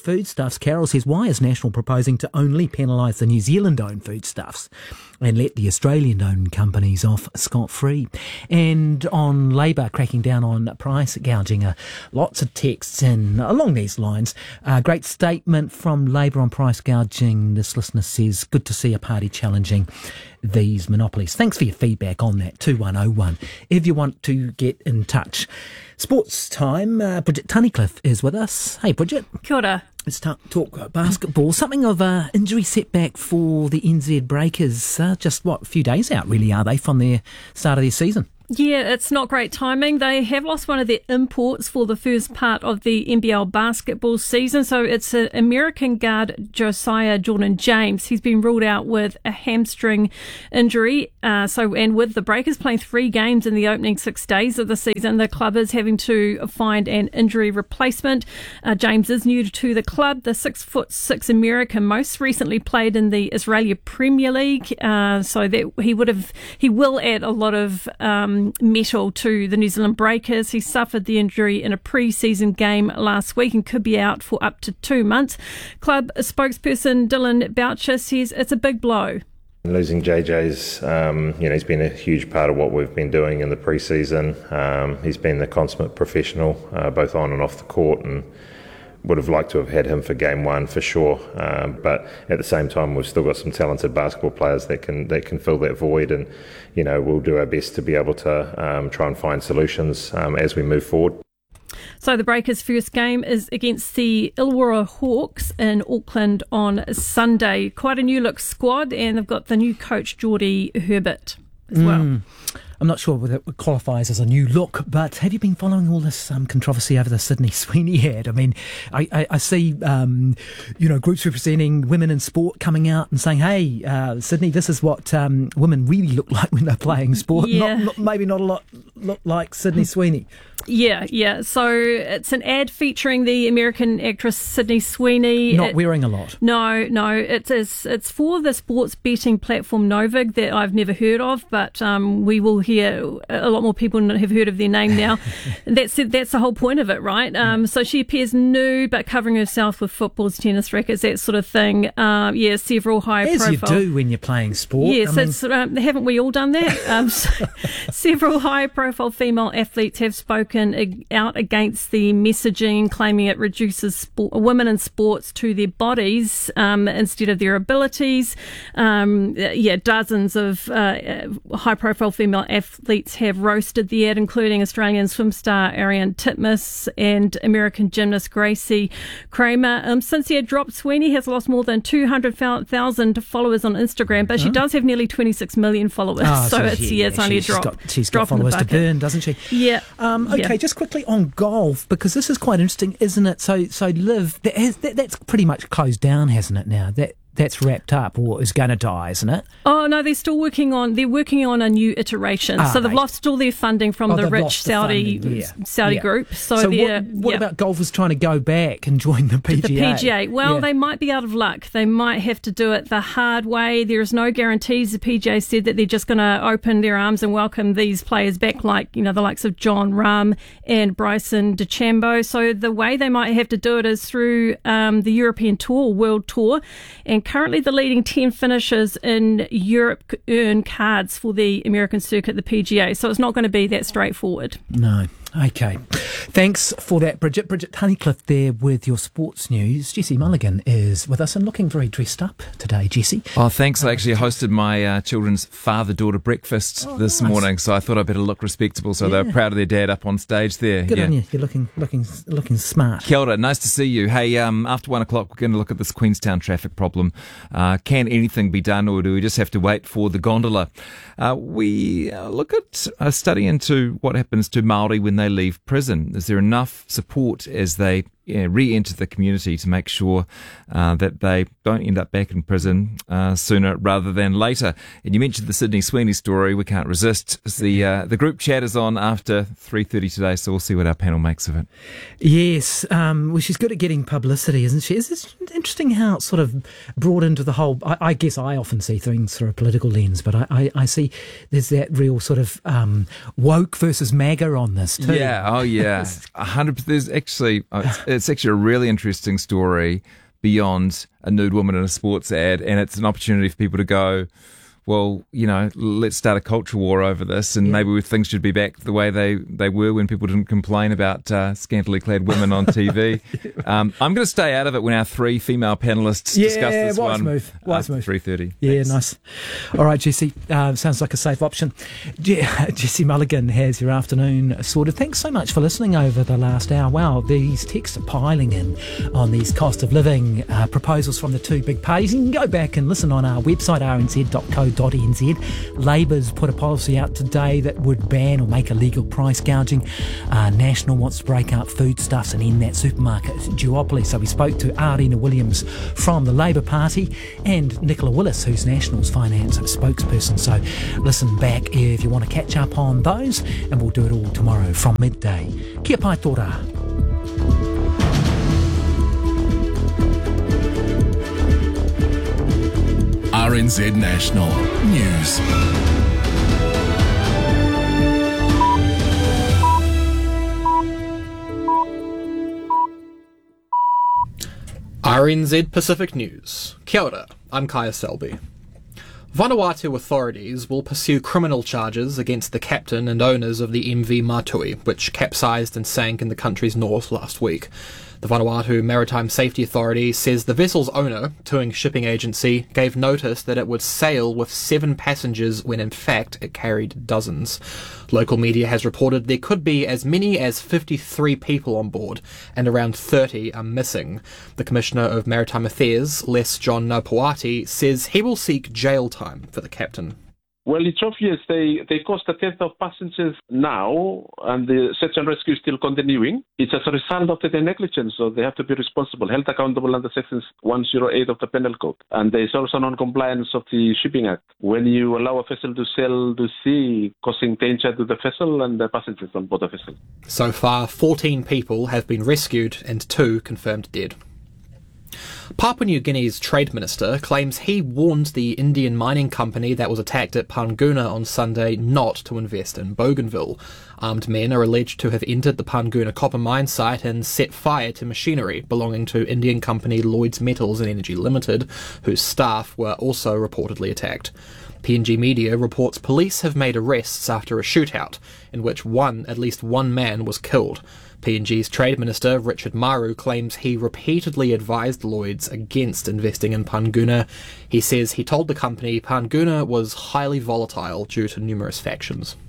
foodstuffs. Carol says, why is National proposing to only penalise the New Zealand-owned foodstuffs and let the Australian-owned companies off scot-free? And on Labour cracking down on price gouging, uh, lots of texts in along these lines. Uh, great statement from Labour on price gouging. This listener says, good to see a party challenging these monopolies. Thanks for your feedback on that, two one oh one. If you want to get in touch. Sports time. Uh, Bridget Tunnicliffe is with us. Hey, Bridget. Kia ora. Let's talk, talk basketball. Something of an injury setback for the N Z Breakers. Uh, just, what, a few days out, really, are they, from their start of their season? Yeah, it's not great timing. They have lost one of their imports for the first part of the N B L basketball season. So it's an American guard, Josiah Jordan-James. He's been ruled out with a hamstring injury. Uh, so, and with the Breakers playing three games in the opening six days of the season, the club is having to find an injury replacement. Uh, James is new to the club. The six foot six American most recently played in the Israeli Premier League. Uh, so that he would have, he will add a lot of, um, metal to the New Zealand Breakers. He suffered the injury in a pre-season game last week and could be out for up to two months. Club spokesperson Dylan Boucher says it's a big blow. Losing J J's, um, you know, he's been a huge part of what we've been doing in the pre-season. Um, he's been the consummate professional, uh, both on and off the court, and would have liked to have had him for game one for sure, um, but at the same time we've still got some talented basketball players that can that can fill that void, and you know we'll do our best to be able to um, try and find solutions um, as we move forward. So the Breakers' first game is against the Illawarra Hawks in Auckland on Sunday. Quite a new look squad, and they've got the new coach Geordie Herbert as well. Mm. I'm not sure whether it qualifies as a new look, but have you been following all this um, controversy over the Sydney Sweeney ad? I mean, I, I, I see, um, you know, groups representing women in sport coming out and saying, hey, uh, Sydney, this is what um, women really look like when they're playing sport. Yeah. Not, not, maybe not a lot look like Sydney Sweeney. Yeah, yeah. So it's an ad featuring the American actress Sydney Sweeney. Not it, wearing a lot. No, no. It is, it's for the sports betting platform Novig that I've never heard of, but um, we will hear a lot more people have heard of their name now. that's that's the whole point of it, right? Um, so she appears nude but covering herself with footballs, tennis rackets, that sort of thing. Um, yeah, several high As profile. As you do when you're playing sport. Yes, I mean... it's, um, haven't we all done that? Um, so several high profile female athletes have spoken out against the messaging, claiming it reduces sport, women in sports to their bodies um, instead of their abilities. Um, yeah, dozens of uh, high-profile female athletes have roasted the ad, including Australian swim star Ariane Titmus and American gymnast Gracie Kramer. Um, since the ad dropped, Sweeney has lost more than two hundred thousand followers on Instagram, but she does have nearly twenty-six million followers. Oh, so, so it's, yeah, yeah, it's only a she's drop. Got, she's drop got followers to burn, doesn't she? Yeah. Um, okay, yeah. just quickly on golf, because this is quite interesting, isn't it? So, so Liv, that has, that, that's pretty much closed down, hasn't it? Now that that's wrapped up, or is going to die, isn't it? Oh no, they're still working on. They're working on a new iteration. Ah, so they've right. lost all their funding from Oh, the they've rich lost the Saudi funding, yeah. Saudi Yeah. group. So, So they're what, what yeah. about golfers trying to go back and join the P G A? The P G A. Well, Yeah. they might be out of luck. They might have to do it the hard way. There is no guarantees. The P G A said that they're just going to open their arms and welcome these players back, like, you know, the likes of John Rahm and Bryson DeChambeau. So the way they might have to do it is through um, the European Tour, World Tour. And currently the leading ten finishers in Europe earn cards for the American circuit, the P G A. So it's not going to be that straightforward. No. Okay. Thanks for that, Bridget. Bridget Tunnicliffe there with your sports news. Jessie Mulligan is with us and looking very dressed up today, Jessie. Oh, thanks. I actually hosted my uh, children's father-daughter breakfast oh, this nice. morning, so I thought I'd better look respectable, so Yeah. they were proud of their dad up on stage there. Good yeah. on you. You're looking, looking, looking smart. Kia ora, nice to see you. Hey, um, after one o'clock, we're going to look at this Queenstown traffic problem. Uh, can anything be done, or do we just have to wait for the gondola? Uh, we uh, look at a study into what happens to Māori when they leave prison. Is there enough support as they yeah, re-enter the community to make sure uh, that they don't end up back in prison uh, sooner rather than later? And you mentioned the Sydney Sweeney story. We can't resist. The uh, the group chat is on after three thirty today, so we'll see what our panel makes of it. Yes, um, well, she's good at getting publicity, isn't she? Is it interesting how it's sort of brought into the whole... I, I guess I often see things through a political lens, but I, I, I see there's that real sort of um, woke versus MAGA on this too. Yeah, oh yeah. one hundred percent. There's actually... Oh, it's, it's actually a really interesting story beyond a nude woman in a sports ad, and it's an opportunity for people to go, well, you know, let's start a culture war over this, and yeah. maybe things should be back the way they, they were when people didn't complain about uh, scantily clad women on T V. um, I'm going to stay out of it when our three female panellists yeah, discuss this wise one. Move. Wise move. three thirty. Yeah, Thanks. Nice. All right, Jesse. Uh, sounds like a safe option. Je- Jesse Mulligan has your afternoon sorted. Thanks so much for listening over the last hour. Wow, these texts are piling in on these cost of living uh, proposals from the two big parties. You can go back and listen on our website, r n z dot co dot n z. Labour's put a policy out today that would ban or make illegal price gouging. Uh, National wants to break up foodstuffs and end that supermarket duopoly. So we spoke to Arina Williams from the Labour Party and Nicola Willis, who's National's finance spokesperson. So listen back if you want to catch up on those, and we'll do it all tomorrow from midday. Kia pai tōra. R N Z National News. R N Z Pacific News. Kia ora, I'm Kaya Selby. Vanuatu authorities will pursue criminal charges against the captain and owners of the M V Matui, which capsized and sank in the country's north last week. The Vanuatu Maritime Safety Authority says the vessel's owner, Tuing Shipping Agency, gave notice that it would sail with seven passengers when in fact it carried dozens. Local media has reported there could be as many as fifty-three people on board, and around thirty are missing. The Commissioner of Maritime Affairs, Les John Napuati, says he will seek jail time for the captain. Well, it's obvious they, they cost a tenth of passengers now, and the search and rescue is still continuing. It's as a result of their negligence, so they have to be responsible, held accountable under Section one oh eight of the Penal Code. And there's also non-compliance of the Shipping Act. When you allow a vessel to sail to sea, causing danger to the vessel and the passengers on board the vessel. So far, fourteen people have been rescued and two confirmed dead. Papua New Guinea's trade minister claims he warned the Indian mining company that was attacked at Panguna on Sunday not to invest in Bougainville. Armed men are alleged to have entered the Panguna copper mine site and set fire to machinery belonging to Indian company Lloyds Metals and Energy Limited, whose staff were also reportedly attacked. P N G Media reports police have made arrests after a shootout in which one, at least one man was killed. P N G's Trade Minister, Richard Maru, claims he repeatedly advised Lloyds against investing in Panguna. He says he told the company Panguna was highly volatile due to numerous factions.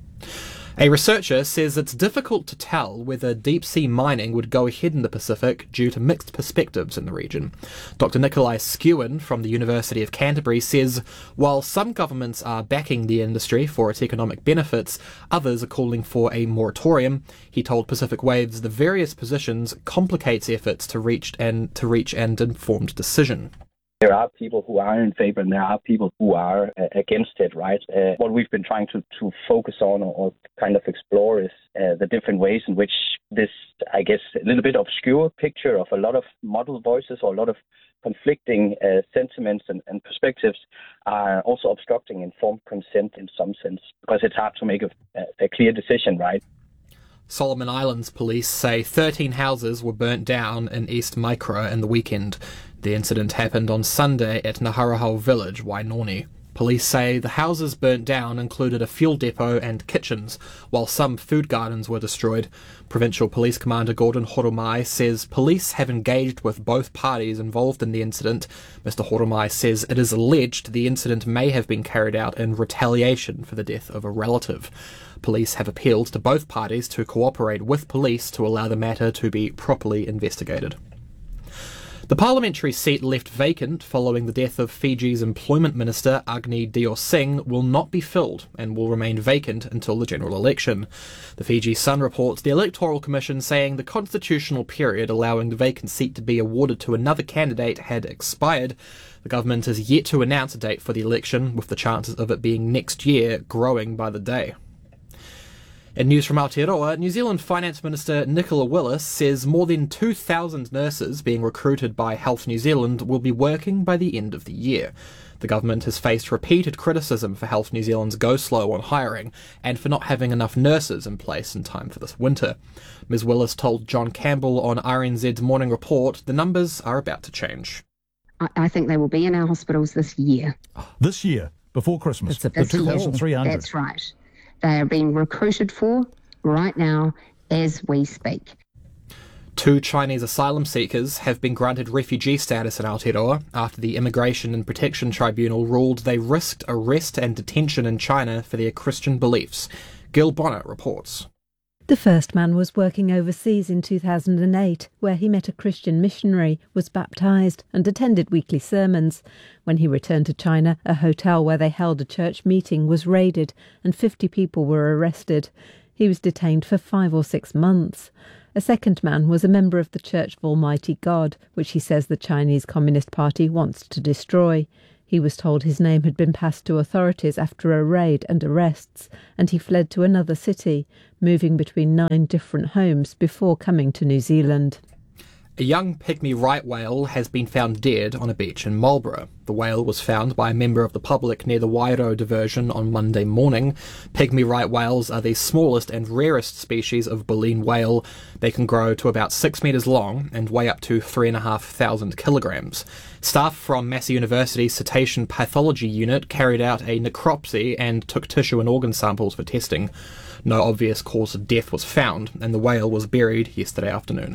A researcher says it's difficult to tell whether deep-sea mining would go ahead in the Pacific due to mixed perspectives in the region. Doctor Nikolai Skewen from the University of Canterbury says while some governments are backing the industry for its economic benefits, others are calling for a moratorium. He told Pacific Waves the various positions complicates efforts to reach and to reach an informed decision. There are people who are in favor and there are people who are uh, against it, right? Uh, what we've been trying to, to focus on or, or kind of explore is uh, the different ways in which this, I guess, a little bit obscure picture of a lot of muddled voices or a lot of conflicting uh, sentiments and, and perspectives are also obstructing informed consent in some sense, because it's hard to make a, a clear decision, right? Solomon Islands police say thirteen houses were burnt down in East Micra in the weekend. The incident happened on Sunday at Naharahau village, Wainoni. Police say the houses burnt down included a fuel depot and kitchens, while some food gardens were destroyed. Provincial Police Commander Gordon Horomai says police have engaged with both parties involved in the incident. Mister Horomai says it is alleged the incident may have been carried out in retaliation for the death of a relative. Police have appealed to both parties to cooperate with police to allow the matter to be properly investigated. The parliamentary seat left vacant following the death of Fiji's Employment Minister Agni Dio Singh will not be filled and will remain vacant until the general election. The Fiji Sun reports the Electoral Commission saying the constitutional period allowing the vacant seat to be awarded to another candidate had expired. The government has yet to announce a date for the election, with the chances of it being next year growing by the day. In news from Aotearoa, New Zealand Finance Minister Nicola Willis says more than two thousand nurses being recruited by Health New Zealand will be working by the end of the year. The government has faced repeated criticism for Health New Zealand's go slow on hiring and for not having enough nurses in place in time for this winter. Miz Willis told John Campbell on R N Z's Morning Report the numbers are about to change. I, I think they will be in our hospitals this year. This year, before Christmas, the This two thousand three hundred. year. That's right. They are being recruited for right now as we speak. Two Chinese asylum seekers have been granted refugee status in Aotearoa after the Immigration and Protection Tribunal ruled they risked arrest and detention in China for their Christian beliefs. Gil Bonner reports. The first man was working overseas in two thousand eight, where he met a Christian missionary, was baptised and attended weekly sermons. When he returned to China, a hotel where they held a church meeting was raided and fifty people were arrested. He was detained for five or six months. A second man was a member of the Church of Almighty God, which he says the Chinese Communist Party wants to destroy. He was told his name had been passed to authorities after a raid and arrests, and he fled to another city, moving between nine different homes before coming to New Zealand. A young pygmy right whale has been found dead on a beach in Marlborough. The whale was found by a member of the public near the Wairau diversion on Monday morning. Pygmy right whales are the smallest and rarest species of baleen whale. They can grow to about six metres long and weigh up to three and a half thousand kilograms. Staff from Massey University's Cetacean Pathology Unit carried out a necropsy and took tissue and organ samples for testing. No obvious cause of death was found, and the whale was buried yesterday afternoon.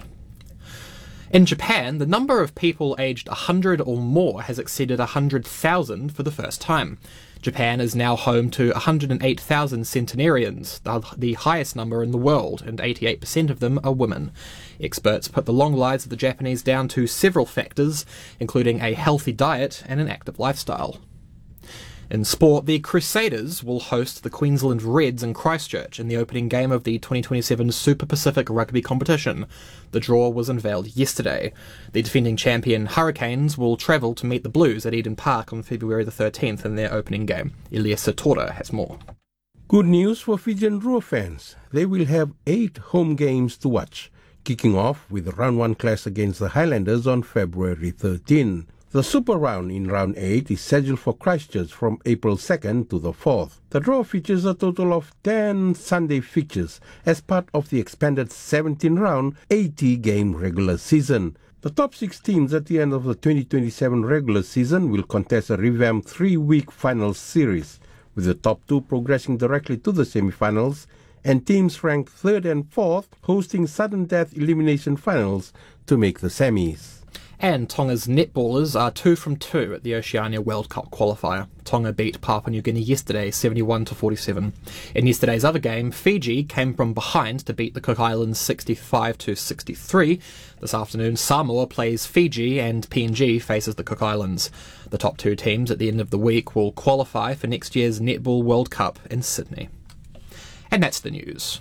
In Japan, the number of people aged one hundred or more has exceeded one hundred thousand for the first time. Japan is now home to one hundred eight thousand centenarians, the highest number in the world, and eighty-eight percent of them are women. Experts put the long lives of the Japanese down to several factors, including a healthy diet and an active lifestyle. In sport, the Crusaders will host the Queensland Reds in Christchurch in the opening game of the twenty twenty-seven Super Pacific Rugby competition. The draw was unveiled yesterday. The defending champion Hurricanes will travel to meet the Blues at Eden Park on February the thirteenth in their opening game. Elias Satora has more. Good news for Fijian Roar fans. They will have eight home games to watch, kicking off with the round one clash against the Highlanders on February thirteenth. The Super Round in Round eight is scheduled for Christchurch from April second to the fourth. The draw features a total of ten Sunday fixtures as part of the expanded seventeen-round, eighty-game regular season. The top six teams at the end of the twenty twenty-seven regular season will contest a revamped three-week finals series, with the top two progressing directly to the semi-finals and teams ranked third and fourth hosting sudden death elimination finals to make the semis. And Tonga's netballers are two from two at the Oceania World Cup qualifier. Tonga beat Papua New Guinea yesterday seventy-one to forty-seven. In yesterday's other game, Fiji came from behind to beat the Cook Islands sixty-five to sixty-three. This afternoon, Samoa plays Fiji and P N G faces the Cook Islands. The top two teams at the end of the week will qualify for next year's Netball World Cup in Sydney. And that's the news.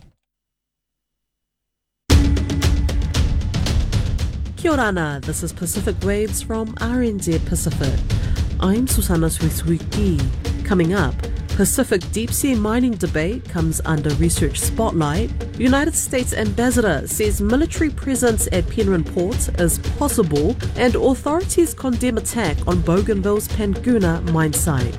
Kia ora ana, this is Pacific Waves from R N Z Pacific. I'm Susana Suisuiki. Coming up, Pacific deep sea mining debate comes under research spotlight. United States ambassador says military presence at Penryn Port is possible, and authorities condemn attack on Bougainville's Panguna mine site.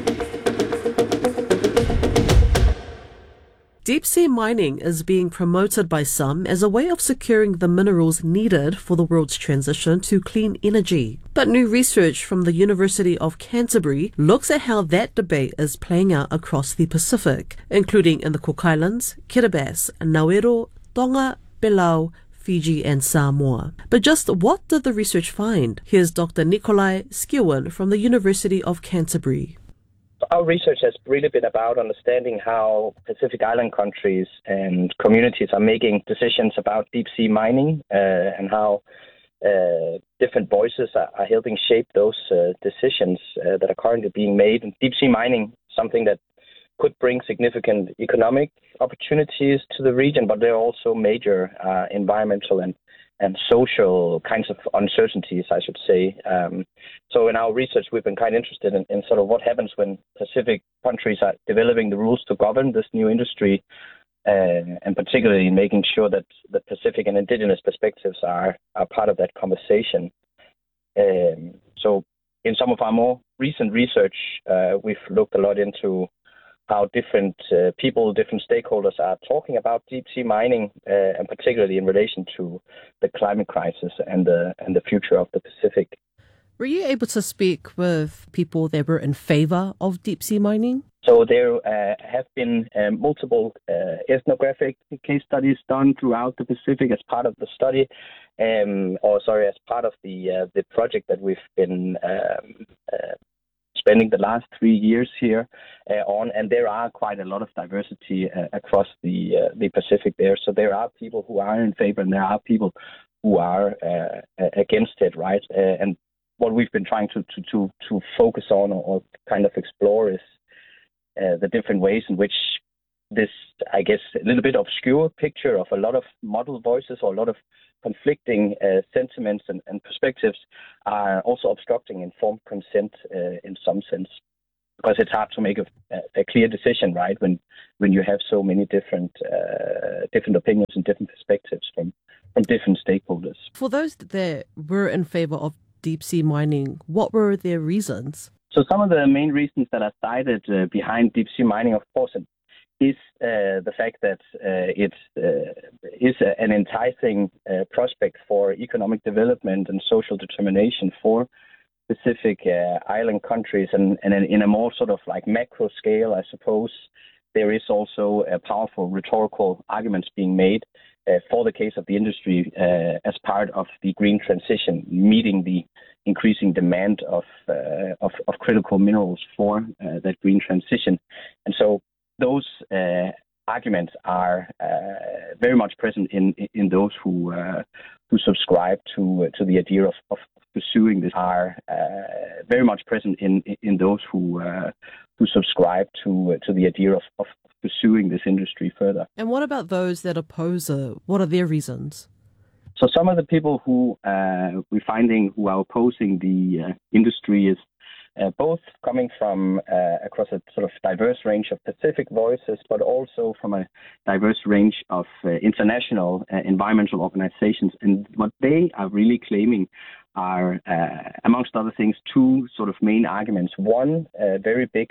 Deep-sea mining is being promoted by some as a way of securing the minerals needed for the world's transition to clean energy. But new research from the University of Canterbury looks at how that debate is playing out across the Pacific, including in the Cook Islands, Kiribati, Nauru, Tonga, Palau, Fiji and Samoa. But just what did the research find? Here's Doctor Nikolai Skirwin from the University of Canterbury. Our research has really been about understanding how Pacific Island countries and communities are making decisions about deep-sea mining uh, and how uh, different voices are, are helping shape those uh, decisions uh, that are currently being made. And deep-sea mining, something that could bring significant economic opportunities to the region, but there are also major uh, environmental and and social kinds of uncertainties, I should say. Um, so in our research, we've been kind of interested in, in sort of what happens when Pacific countries are developing the rules to govern this new industry uh, and particularly in making sure that the Pacific and indigenous perspectives are, are part of that conversation. Um, so in some of our more recent research, uh, we've looked a lot into how different uh, people, different stakeholders are talking about deep sea mining, uh, and particularly in relation to the climate crisis and the and the future of the Pacific. Were you able to speak with people that were in favor of deep sea mining? So there uh, have been uh, multiple uh, ethnographic case studies done throughout the Pacific as part of the study, um, or sorry, as part of the uh, the project that we've been um, uh, spending the last three years here uh, on, and there are quite a lot of diversity uh, across the uh, the Pacific there. So there are people who are in favor, and there are people who are uh, against it, right? Uh, and what we've been trying to to to, to focus on or, or kind of explore is uh, the different ways in which this, I guess, a little bit obscure picture of a lot of model voices or a lot of conflicting uh, sentiments and, and perspectives are also obstructing informed consent uh, in some sense, because it's hard to make a, a clear decision, right, when when you have so many different uh, different opinions and different perspectives from, from different stakeholders. For those that were in favor of deep sea mining, what were their reasons? So some of the main reasons that are cited uh, behind deep sea mining, of course, is uh, the fact that uh, it uh, is a, an enticing uh, prospect for economic development and social determination for Pacific uh, island countries. And, and in a more sort of like macro scale, I suppose, there is also a powerful rhetorical arguments being made uh, for the case of the industry uh, as part of the green transition, meeting the increasing demand of, uh, of, of critical minerals for uh, that green transition. And so those uh, arguments are uh, very much present in in those who uh, who subscribe to uh, to the idea of, of pursuing this. Are uh, very much present in in those who uh, who subscribe to uh, to the idea of, of pursuing this industry further. And what about those that oppose it? What are their reasons? So some of the people who uh, we're finding who are opposing the uh, industry is Uh, both coming from uh, across a sort of diverse range of Pacific voices, but also from a diverse range of uh, international uh, environmental organizations. And what they are really claiming are, uh, amongst other things, two sort of main arguments. One uh, very big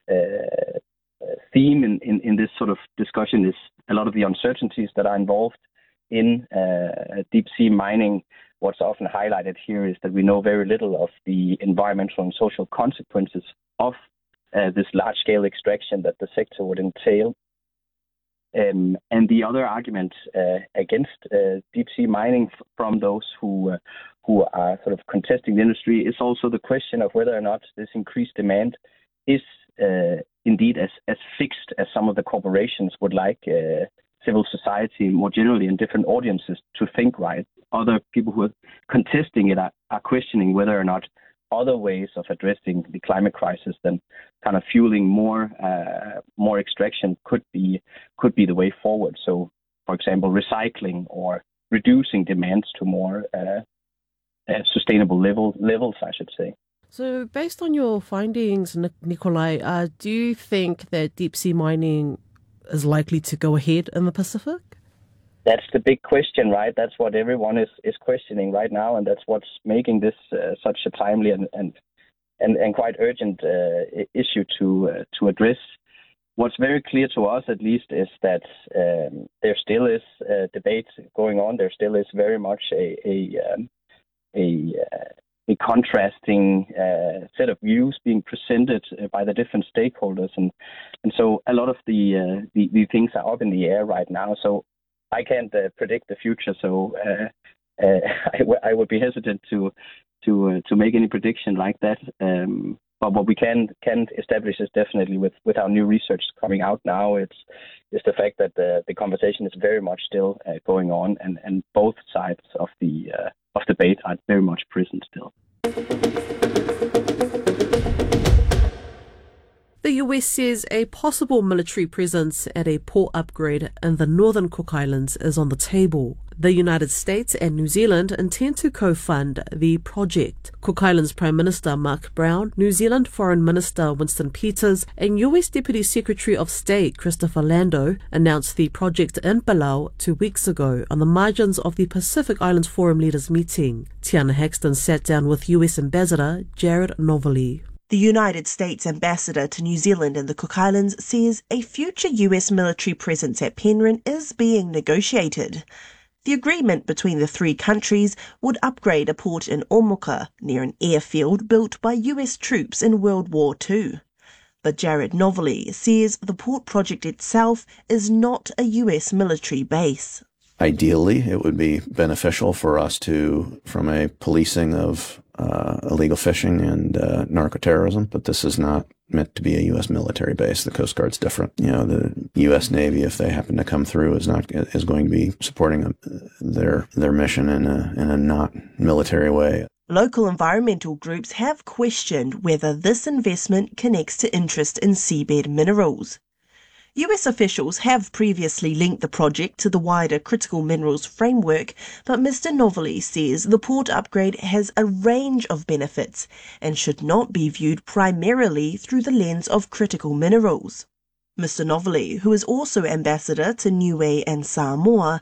uh, theme in, in, in this sort of discussion is a lot of the uncertainties that are involved in uh, deep sea mining. What's often highlighted here is that we know very little of the environmental and social consequences of uh, this large-scale extraction that the sector would entail. Um, and the other argument uh, against uh, deep-sea mining f- from those who uh, who are sort of contesting the industry is also the question of whether or not this increased demand is uh, indeed as, as fixed as some of the corporations would like uh, civil society more generally and different audiences to think, right? Other people who are contesting it are, are questioning whether or not other ways of addressing the climate crisis than kind of fueling more uh, more extraction could be could be the way forward. So, for example, recycling or reducing demands to more uh, uh, sustainable level, levels, I should say. So, based on your findings, Nikolai, uh, do you think that deep sea mining is likely to go ahead in the Pacific? That's the big question, right? That's what everyone is, is questioning right now, and that's what's making this uh, such a timely and and, and, and quite urgent uh, issue to uh, to address. What's very clear to us, at least, is that um, there still is uh, debate going on. There still is very much a a um, a, uh, a contrasting uh, set of views being presented uh, by the different stakeholders, and and so a lot of the uh, the, the things are up in the air right now. So I can't uh, predict the future, so uh, uh, I, w- I would be hesitant to to uh, to make any prediction like that. Um, but what we can can establish is definitely with, with our new research coming out now, it's is the fact that the, the conversation is very much still uh, going on, and, and both sides of the uh, of the debate are very much present still. The U S says a possible military presence at a port upgrade in the Northern Cook Islands is on the table. The United States and New Zealand intend to co-fund the project. Cook Islands Prime Minister Mark Brown, New Zealand Foreign Minister Winston Peters, and U S Deputy Secretary of State Christopher Lando announced the project in Palau two weeks ago on the margins of the Pacific Islands Forum Leaders meeting. Tiana Haxton sat down with U S Ambassador Jared Novaly. The United States ambassador to New Zealand and the Cook Islands says a future U S military presence at Penryn is being negotiated. The agreement between the three countries would upgrade a port in Omoka, near an airfield built by U S troops in World War Two. But Jared Novaly says the port project itself is not a U S military base. Ideally, it would be beneficial for us to, from a policing of uh, illegal fishing and uh, narco-terrorism, but this is not meant to be a U S military base. The Coast Guard's different. You know, the U S Navy, if they happen to come through, is not is going to be supporting a, their their mission in a in a not military way. Local environmental groups have questioned whether this investment connects to interest in seabed minerals. U S officials have previously linked the project to the wider critical minerals framework, but Mister Novaly says the port upgrade has a range of benefits and should not be viewed primarily through the lens of critical minerals. Mister Novaly, who is also ambassador to Niue and Samoa,